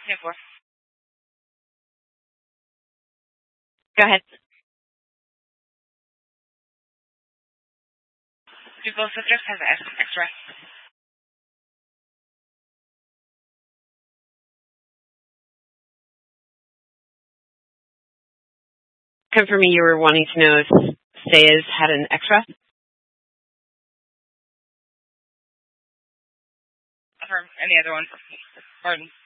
24. Go ahead. Do both subjects have extra? Confirming you were wanting to know if Sayes had an extra? Affirm. Any other one? Pardon.